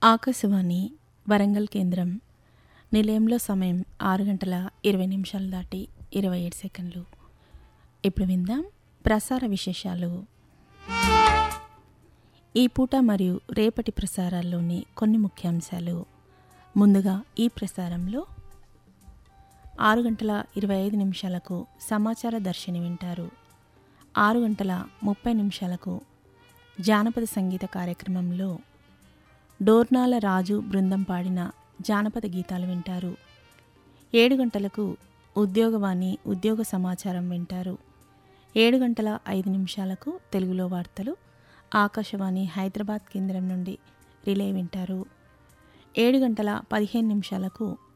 ఆకాశవాణి వరంగల్ కేంద్రం. నిలయంలో సమయం 6:20 దాటి 27 సెకండ్లు. ఇప్పుడు విందాం ప్రసార విశేషాలు. ఈ పూట మరియు రేపటి ప్రసారాల్లోని కొన్ని ముఖ్యాంశాలు. ముందుగా ఈ ప్రసారంలో 6:25 సమాచార దర్శిని వింటారు. 6:30 జానపద సంగీత కార్యక్రమంలో డోర్నాల రాజు బృందం పాడిన జానపద గీతాలు వింటారు. 7 గంటలకు ఉద్యోగవాణి ఉద్యోగ సమాచారం వింటారు. 7:05 తెలుగులో వార్తలు ఆకాశవాణి హైదరాబాద్ కేంద్రం నుండి రిలే వింటారు. 7:15